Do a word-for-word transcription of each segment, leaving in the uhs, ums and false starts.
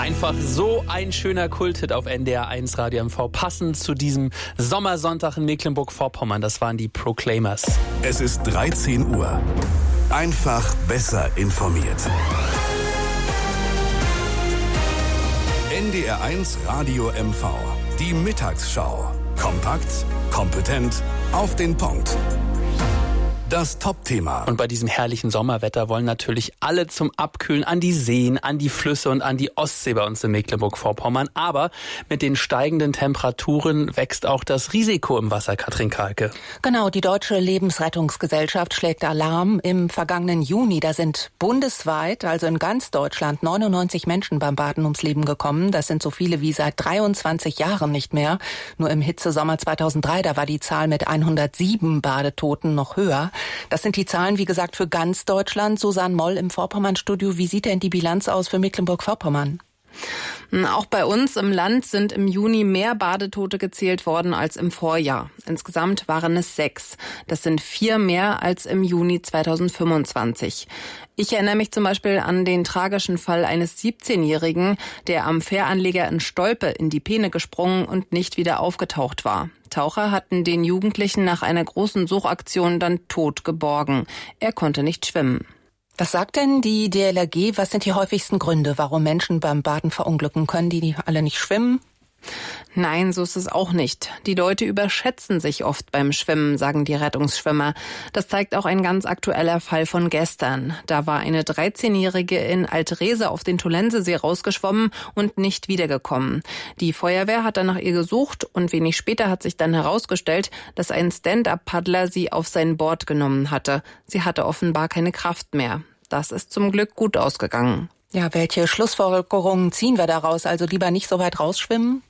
Einfach so ein schöner Kulthit auf N D R eins Radio M V, passend zu diesem Sommersonntag in Mecklenburg-Vorpommern. Das waren die Proclaimers. Es ist dreizehn Uhr. Einfach besser informiert. N D R eins Radio M V. Die Mittagsschau. Kompakt, kompetent, auf den Punkt. Das Top-Thema. Und bei diesem herrlichen Sommerwetter wollen natürlich alle zum Abkühlen an die Seen, an die Flüsse und an die Ostsee bei uns in Mecklenburg-Vorpommern. Aber mit den steigenden Temperaturen wächst auch das Risiko im Wasser, Katrin Kahlke. Genau, die Deutsche Lebensrettungsgesellschaft schlägt Alarm. Im vergangenen Juni, da sind bundesweit, also in ganz Deutschland, neunundneunzig Menschen beim Baden ums Leben gekommen. Das sind so viele wie seit dreiundzwanzig Jahren nicht mehr. Nur im Hitzesommer zweitausenddrei, da war die Zahl mit hundertsieben Badetoten noch höher. Das sind die Zahlen, wie gesagt, für ganz Deutschland. Susanne Moll im Vorpommern-Studio. Wie sieht denn die Bilanz aus für Mecklenburg-Vorpommern? Auch bei uns im Land sind im Juni mehr Badetote gezählt worden als im Vorjahr. Insgesamt waren es sechs. Das sind vier mehr als im Juni zweitausendfünfundzwanzig. Ich erinnere mich zum Beispiel an den tragischen Fall eines siebzehnjährigen, der am Fähranleger in Stolpe in die Peene gesprungen und nicht wieder aufgetaucht war. Taucher hatten den Jugendlichen nach einer großen Suchaktion dann tot geborgen. Er konnte nicht schwimmen. Was sagt denn die D L R G? Was sind die häufigsten Gründe, warum Menschen beim Baden verunglücken? Können die alle nicht schwimmen? Nein, so ist es auch nicht. Die Leute überschätzen sich oft beim Schwimmen, sagen die Rettungsschwimmer. Das zeigt auch ein ganz aktueller Fall von gestern. Da war eine dreizehnjährige in Altrese auf den Tollensesee rausgeschwommen und nicht wiedergekommen. Die Feuerwehr hat dann nach ihr gesucht und wenig später hat sich dann herausgestellt, dass ein Stand-up-Paddler sie auf sein Board genommen hatte. Sie hatte offenbar keine Kraft mehr. Das ist zum Glück gut ausgegangen. Ja, welche Schlussfolgerungen ziehen wir daraus? Also lieber nicht so weit rausschwimmen?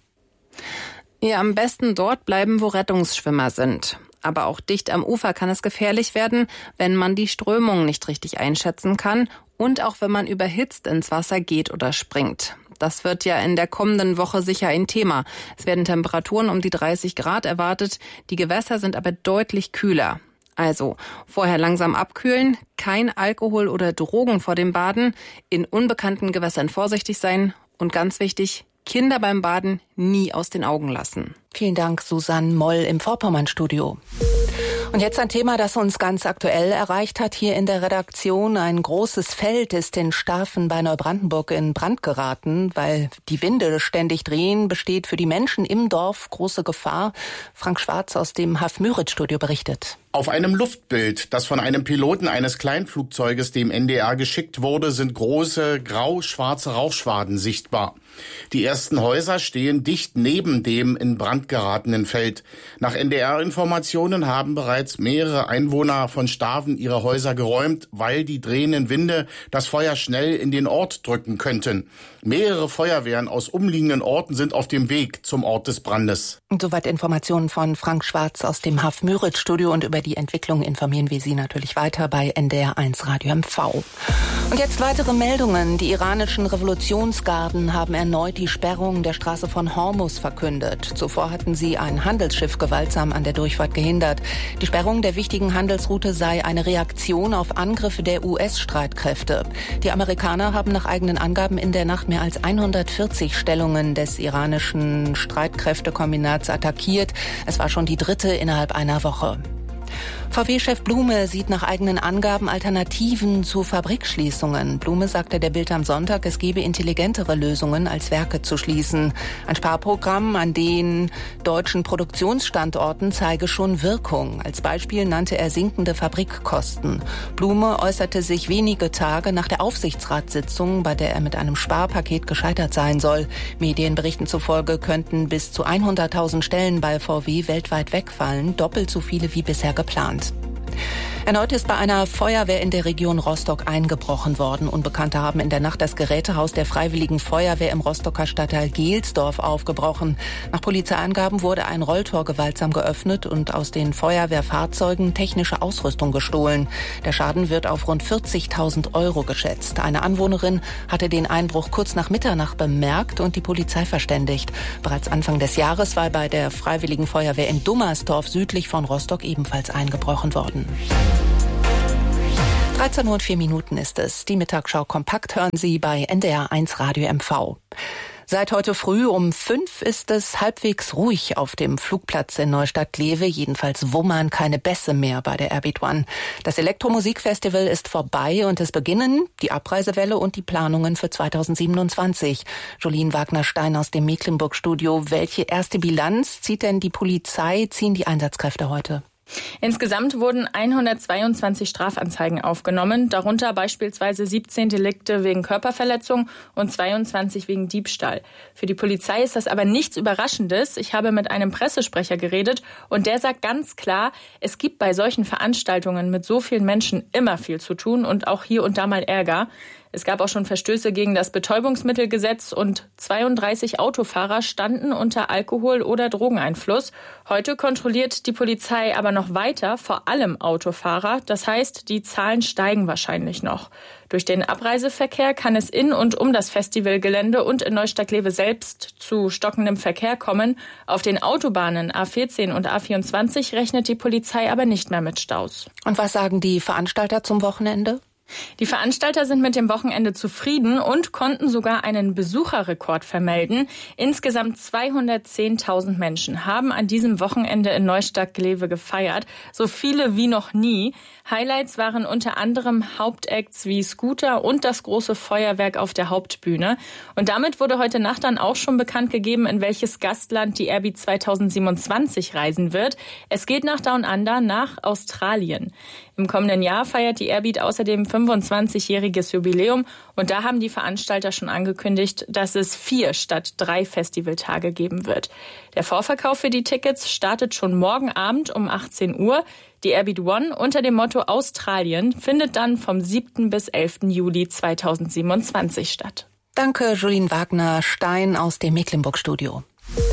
Ja, am besten dort bleiben, wo Rettungsschwimmer sind. Aber auch dicht am Ufer kann es gefährlich werden, wenn man die Strömung nicht richtig einschätzen kann und auch wenn man überhitzt ins Wasser geht oder springt. Das wird ja in der kommenden Woche sicher ein Thema. Es werden Temperaturen um die dreißig Grad erwartet, die Gewässer sind aber deutlich kühler. Also vorher langsam abkühlen, kein Alkohol oder Drogen vor dem Baden, in unbekannten Gewässern vorsichtig sein und ganz wichtig, Kinder beim Baden nie aus den Augen lassen. Vielen Dank, Susanne Moll im Vorpommern-Studio. Und jetzt ein Thema, das uns ganz aktuell erreicht hat hier in der Redaktion. Ein großes Feld ist in Stafen bei Neubrandenburg in Brand geraten. Weil die Winde ständig drehen, besteht für die Menschen im Dorf große Gefahr. Frank Schwarz aus dem Haf-Müritz-Studio berichtet. Auf einem Luftbild, das von einem Piloten eines Kleinflugzeuges dem N D R geschickt wurde, sind große grau-schwarze Rauchschwaden sichtbar. Die ersten Häuser stehen dicht neben dem in Brand geratenen Feld. Nach N D R-Informationen haben bereits mehrere Einwohner von Staven ihre Häuser geräumt, weil die drehenden Winde das Feuer schnell in den Ort drücken könnten. Mehrere Feuerwehren aus umliegenden Orten sind auf dem Weg zum Ort des Brandes. Und soweit Informationen von Frank Schwarz aus dem Haf-Müritz-Studio, und über die Entwicklung informieren wir Sie natürlich weiter bei N D R eins Radio M V. Und jetzt weitere Meldungen. Die iranischen Revolutionsgarden haben erneut die Sperrung der Straße von Hormuz verkündet. Zuvor hatten sie ein Handelsschiff gewaltsam an der Durchfahrt gehindert. Die Sperrung der wichtigen Handelsroute sei eine Reaktion auf Angriffe der U S-Streitkräfte. Die Amerikaner haben nach eigenen Angaben in der Nacht mehr als hundertvierzig Stellungen des iranischen Streitkräftekombinats attackiert. Es war schon die dritte innerhalb einer Woche. V W-Chef Blume sieht nach eigenen Angaben Alternativen zu Fabrikschließungen. Blume sagte der Bild am Sonntag, es gebe intelligentere Lösungen, als Werke zu schließen. Ein Sparprogramm an den deutschen Produktionsstandorten zeige schon Wirkung. Als Beispiel nannte er sinkende Fabrikkosten. Blume äußerte sich wenige Tage nach der Aufsichtsratssitzung, bei der er mit einem Sparpaket gescheitert sein soll. Medienberichten zufolge könnten bis zu hunderttausend Stellen bei V W weltweit wegfallen, doppelt so viele wie bisher geplant. Erneut ist bei einer Feuerwehr in der Region Rostock eingebrochen worden. Unbekannte haben in der Nacht das Gerätehaus der Freiwilligen Feuerwehr im Rostocker Stadtteil Gelsdorf aufgebrochen. Nach Polizeiangaben wurde ein Rolltor gewaltsam geöffnet und aus den Feuerwehrfahrzeugen technische Ausrüstung gestohlen. Der Schaden wird auf rund vierzigtausend Euro geschätzt. Eine Anwohnerin hatte den Einbruch kurz nach Mitternacht bemerkt und die Polizei verständigt. Bereits Anfang des Jahres war bei der Freiwilligen Feuerwehr in Dummersdorf südlich von Rostock ebenfalls eingebrochen worden. dreizehn Uhr und vier Minuten ist es. Die Mittagsschau kompakt hören Sie bei N D R eins Radio M V. Seit heute früh um fünf ist es halbwegs ruhig auf dem Flugplatz in Neustadt-Glewe. Jedenfalls wummern keine Bässe mehr bei der Airbeat One. Das Elektromusikfestival ist vorbei und es beginnen die Abreisewelle und die Planungen für zweitausendsiebenundzwanzig. Jolien Wagner-Stein aus dem Mecklenburg-Studio. Welche erste Bilanz zieht denn die Polizei, ziehen die Einsatzkräfte heute? Insgesamt wurden hundertzweiundzwanzig Strafanzeigen aufgenommen, darunter beispielsweise siebzehn Delikte wegen Körperverletzung und zweiundzwanzig wegen Diebstahl. Für die Polizei ist das aber nichts Überraschendes. Ich habe mit einem Pressesprecher geredet und der sagt ganz klar, es gibt bei solchen Veranstaltungen mit so vielen Menschen immer viel zu tun und auch hier und da mal Ärger. Es gab auch schon Verstöße gegen das Betäubungsmittelgesetz und zweiunddreißig Autofahrer standen unter Alkohol- oder Drogeneinfluss. Heute kontrolliert die Polizei aber noch weiter, vor allem Autofahrer. Das heißt, die Zahlen steigen wahrscheinlich noch. Durch den Abreiseverkehr kann es in und um das Festivalgelände und in Neustadt-Glewe selbst zu stockendem Verkehr kommen. Auf den Autobahnen A vierzehn und A vierundzwanzig rechnet die Polizei aber nicht mehr mit Staus. Und was sagen die Veranstalter zum Wochenende? Die Veranstalter sind mit dem Wochenende zufrieden und konnten sogar einen Besucherrekord vermelden. Insgesamt zweihundertzehntausend Menschen haben an diesem Wochenende in Neustadt-Glewe gefeiert. So viele wie noch nie. Highlights waren unter anderem Hauptacts wie Scooter und das große Feuerwerk auf der Hauptbühne. Und damit wurde heute Nacht dann auch schon bekannt gegeben, in welches Gastland die Airbeat zweitausendsiebenundzwanzig reisen wird. Es geht nach Down Under, nach Australien. Im kommenden Jahr feiert die Airbeat außerdem fünfundzwanzigjähriges Jubiläum und da haben die Veranstalter schon angekündigt, dass es vier statt drei Festivaltage geben wird. Der Vorverkauf für die Tickets startet schon morgen Abend um achtzehn Uhr. Die Airbeat One unter dem Motto Australien findet dann vom siebten bis elften Juli zweitausendsiebenundzwanzig statt. Danke, Jolien Wagner-Stein aus dem Mecklenburg-Studio.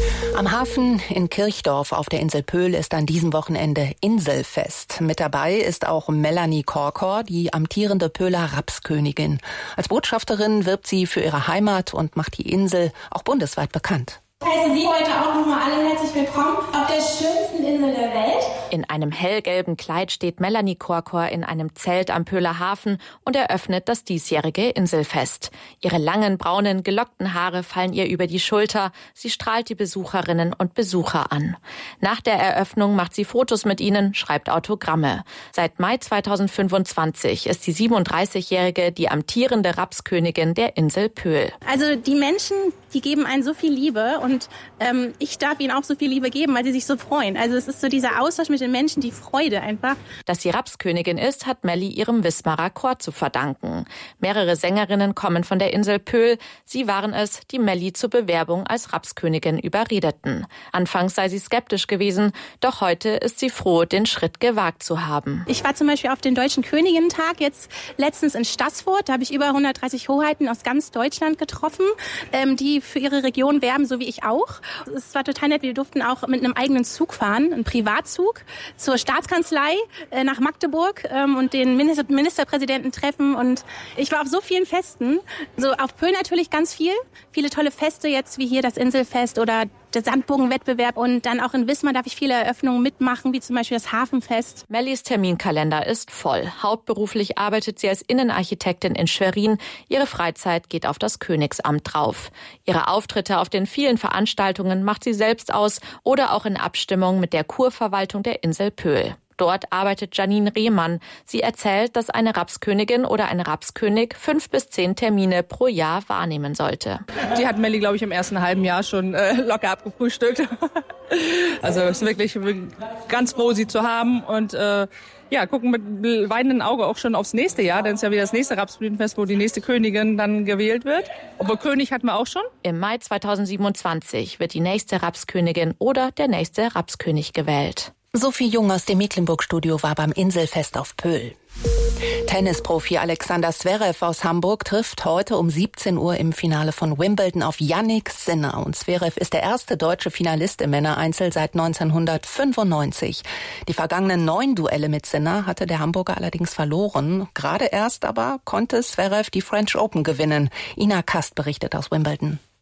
Am Hafen in Kirchdorf auf der Insel Pöhl ist an diesem Wochenende Inselfest. Mit dabei ist auch Melanie Korkor, die amtierende Pöhler Rapskönigin. Als Botschafterin wirbt sie für ihre Heimat und macht die Insel auch bundesweit bekannt. Ich heiße Sie heute auch nochmal alle herzlich willkommen auf der schönsten Insel der Welt. In einem hellgelben Kleid steht Melanie Korkor in einem Zelt am Pöhler Hafen und eröffnet das diesjährige Inselfest. Ihre langen, braunen, gelockten Haare fallen ihr über die Schulter. Sie strahlt die Besucherinnen und Besucher an. Nach der Eröffnung macht sie Fotos mit ihnen, schreibt Autogramme. Seit Mai zweitausendfünfundzwanzig ist die siebenunddreißigjährige die amtierende Rapskönigin der Insel Pöhl. Also die Menschen, die geben einen so viel Liebe und ähm, ich darf ihnen auch so viel Liebe geben, weil sie sich so freuen. Also es ist so dieser Austausch mit den Menschen, die Freude einfach. Dass sie Rapskönigin ist, hat Melli ihrem Wismarer Chor zu verdanken. Mehrere Sängerinnen kommen von der Insel Pöhl. Sie waren es, die Melli zur Bewerbung als Rapskönigin überredeten. Anfangs sei sie skeptisch gewesen, doch heute ist sie froh, den Schritt gewagt zu haben. Ich war zum Beispiel auf den Deutschen Königinnentag jetzt letztens in Stassfurt. Da habe ich über hundertdreißig Hoheiten aus ganz Deutschland getroffen, ähm, die für ihre Region werben, so wie ich auch. Es war total nett. Wir durften auch mit einem eigenen Zug fahren, einen Privatzug, zur Staatskanzlei äh, nach Magdeburg ähm, und den Minister- Ministerpräsidenten treffen. Und ich war auf so vielen Festen. So auf Pöhl natürlich ganz viel. Viele tolle Feste jetzt, wie hier das Inselfest oder der Sandbogenwettbewerb. Und dann auch in Wismar darf ich viele Eröffnungen mitmachen, wie zum Beispiel das Hafenfest. Mellis Terminkalender ist voll. Hauptberuflich arbeitet sie als Innenarchitektin in Schwerin. Ihre Freizeit geht auf das Königsamt drauf. Ihre Auftritte auf den vielen Veranstaltungen macht sie selbst aus oder auch in Abstimmung mit der Kurverwaltung der Insel Pöhl. Dort arbeitet Janine Rehmann. Sie erzählt, dass eine Rapskönigin oder ein Rapskönig fünf bis zehn Termine pro Jahr wahrnehmen sollte. Die hat Melli, glaube ich, im ersten halben Jahr schon äh, locker abgefrühstückt. Also es ist wirklich ganz froh, sie zu haben und äh, ja, gucken mit weinendem Auge auch schon aufs nächste Jahr, denn es ist ja wieder das nächste Rapsblütenfest, wo die nächste Königin dann gewählt wird. Obwohl König hatten wir auch schon. Im Mai zweitausendsiebenundzwanzig wird die nächste Rapskönigin oder der nächste Rapskönig gewählt. Sophie Jung aus dem Mecklenburg-Studio war beim Inselfest auf Pöhl. Tennisprofi Alexander Zverev aus Hamburg trifft heute um siebzehn Uhr im Finale von Wimbledon auf Jannik Sinner. Und Zverev ist der erste deutsche Finalist im Männereinzel seit neunzehnhundertfünfundneunzig. Die vergangenen neun Duelle mit Sinner hatte der Hamburger allerdings verloren. Gerade erst aber konnte Zverev die French Open gewinnen. Ina Kast berichtet aus Wimbledon.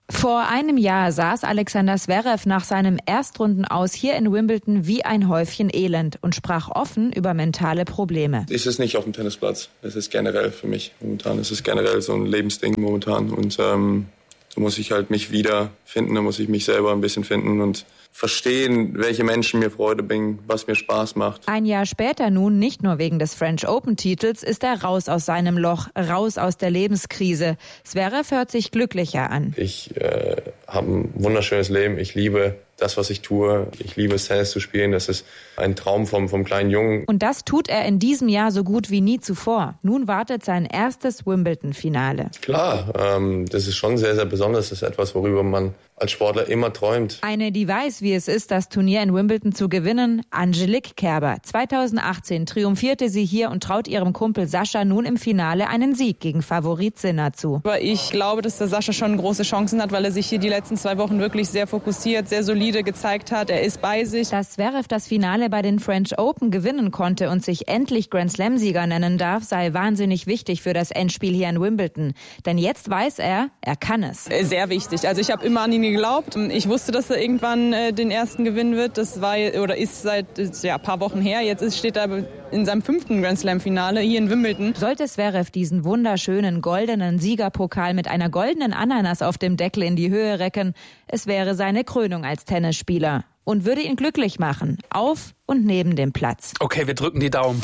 Vor einem Jahr saß Alexander Zverev nach seinem Erstrundenaus hier in Wimbledon wie ein Häufchen Elend und sprach offen über mentale Probleme. Es ist nicht auf dem Tennisplatz, es ist generell für mich momentan. Es ist generell so ein Lebensding momentan und ähm, da muss ich halt mich wiederfinden, da muss ich mich selber ein bisschen finden und verstehen, welche Menschen mir Freude bringen, was mir Spaß macht. Ein Jahr später nun, nicht nur wegen des French Open-Titels, ist er raus aus seinem Loch, raus aus der Lebenskrise. Zverev hört sich glücklicher an. Ich äh, habe ein wunderschönes Leben, ich liebe das, was ich tue. Ich liebe es, Tennis zu spielen. Das ist ein Traum vom, vom kleinen Jungen. Und das tut er in diesem Jahr so gut wie nie zuvor. Nun wartet sein erstes Wimbledon-Finale. Klar, ähm, das ist schon sehr, sehr besonders. Das ist etwas, worüber man als Sportler immer träumt. Eine, die weiß, wie es ist, das Turnier in Wimbledon zu gewinnen, Angelique Kerber. zweitausendachtzehn triumphierte sie hier und traut ihrem Kumpel Sascha nun im Finale einen Sieg gegen Favorit Sinner zu. Aber ich glaube, dass der Sascha schon große Chancen hat, weil er sich hier die letzten zwei Wochen wirklich sehr fokussiert, sehr solide gezeigt hat. Er ist bei sich. Dass Zverev das Finale bei den French Open gewinnen konnte und sich endlich Grand Slam-Sieger nennen darf, sei wahnsinnig wichtig für das Endspiel hier in Wimbledon. Denn jetzt weiß er, er kann es. Sehr wichtig. Also ich habe immer an ihn geglaubt. Ich wusste, dass er irgendwann äh, den ersten gewinnen wird. Das war oder ist seit ja, ein paar Wochen her. Jetzt ist, steht er in seinem fünften Grand Slam-Finale hier in Wimbledon. Sollte Zverev diesen wunderschönen goldenen Siegerpokal mit einer goldenen Ananas auf dem Deckel in die Höhe recken, es wäre seine Krönung als Tennisspieler und würde ihn glücklich machen, auf und neben dem Platz. Okay, wir drücken die Daumen.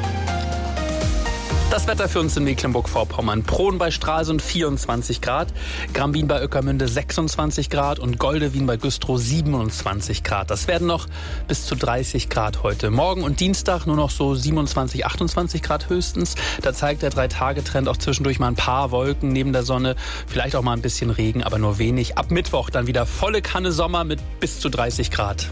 Das Wetter für uns in Mecklenburg-Vorpommern. Prohn bei Stralsund vierundzwanzig Grad, Grambin bei Ueckermünde sechsundzwanzig Grad und Goldewin bei Güstrow siebenundzwanzig Grad. Das werden noch bis zu dreißig Grad heute. Morgen und Dienstag nur noch so siebenundzwanzig, achtundzwanzig Grad höchstens. Da zeigt der Drei-Tage-Trend auch zwischendurch mal ein paar Wolken neben der Sonne. Vielleicht auch mal ein bisschen Regen, aber nur wenig. Ab Mittwoch dann wieder volle Kanne Sommer mit bis zu dreißig Grad.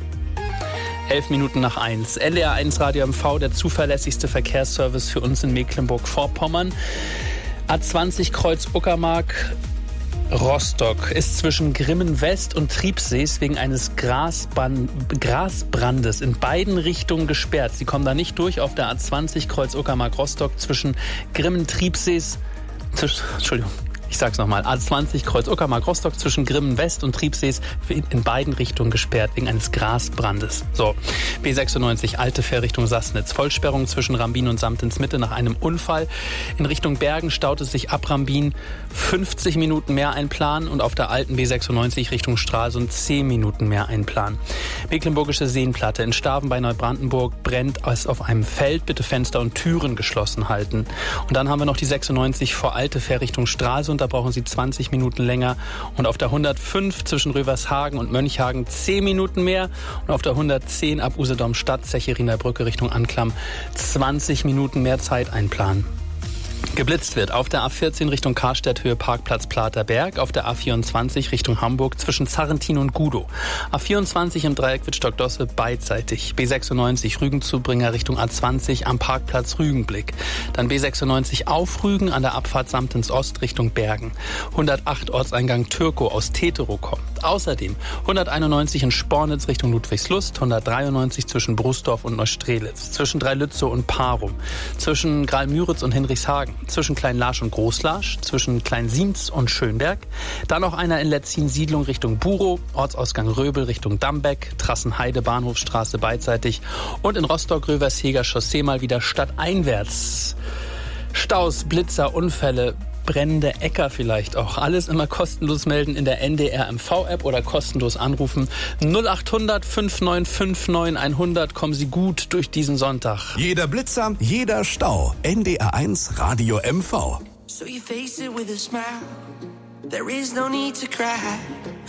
Elf Minuten nach eins. N D R eins Radio M V, der zuverlässigste Verkehrsservice für uns in Mecklenburg-Vorpommern. A zwanzig Kreuz Uckermark Rostock ist zwischen Grimmen West und Triebsees wegen eines Grasban- Grasbrandes in beiden Richtungen gesperrt. Sie kommen da nicht durch auf der A zwanzig Kreuz Uckermark Rostock zwischen Grimmen Triebsees. Zwisch, Entschuldigung. Ich sag's nochmal, A zwanzig Kreuz Uckermark Rostock zwischen Grimmen West und Triebsees in beiden Richtungen gesperrt wegen eines Grasbrandes. So, B sechsundneunzig Alte Fähr Richtung Sassnitz. Vollsperrung zwischen Rambin und Samtensmitte nach einem Unfall. In Richtung Bergen staut es sich ab Rambin fünfzig Minuten mehr einplanen und auf der alten B sechsundneunzig Richtung Stralsund zehn Minuten mehr einplanen. Mecklenburgische Seenplatte in Staven bei Neubrandenburg brennt es auf einem Feld. Bitte Fenster und Türen geschlossen halten. Und dann haben wir noch die sechsundneunzig vor Alte Fähr Richtung Stralsund. Da brauchen Sie zwanzig Minuten länger. Und auf der hundertfünf zwischen Rövershagen und Mönchhagen zehn Minuten mehr. Und auf der hundertzehn ab Usedom Stadt, Zechiriner Brücke Richtung Anklam zwanzig Minuten mehr Zeit einplanen. Geblitzt wird auf der A vierzehn Richtung Karstädt Höhe Parkplatz Platerberg, auf der A vierundzwanzig Richtung Hamburg zwischen Zarrentin und Gudow. A vierundzwanzig im Dreieck Wittstock-Dosse beidseitig. B sechsundneunzig Rügenzubringer Richtung A zwanzig am Parkplatz Rügenblick. Dann B sechsundneunzig auf Rügen an der Abfahrt Samtens Ost Richtung Bergen. hundertacht Ortseingang Türkow aus Teterow kommt. Außerdem hunderteinundneunzig in Spornitz Richtung Ludwigslust, hundertdreiundneunzig zwischen Brusdorf und Neustrelitz, zwischen Dreilützow und Parum, zwischen Graal-Müritz und Hinrichshagen, zwischen Klein-Larsch und Groß-Larsch, zwischen Klein-Siemz und Schönberg. Dann noch einer in Letzin-Siedlung Richtung Burow, Ortsausgang Röbel Richtung Dambeck, Trassenheide, Bahnhofstraße beidseitig und in Rostock-Röversheger Chaussee mal wieder stadteinwärts. Staus, Blitzer, Unfälle, brennende Äcker vielleicht auch. Alles immer kostenlos melden in der N D R M V-App oder kostenlos anrufen. null acht hundert fünf neun fünf neun hundert. Kommen Sie gut durch diesen Sonntag. Jeder Blitzer, jeder Stau. N D R eins Radio M V. So you face it with a smile. There is no need to cry.